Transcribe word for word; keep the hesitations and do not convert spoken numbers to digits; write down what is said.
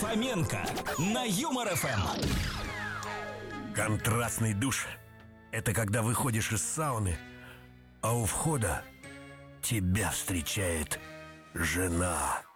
Фоменко на Юмор эф эм. Контрастный душ – это когда выходишь из сауны, а у входа тебя встречает жена.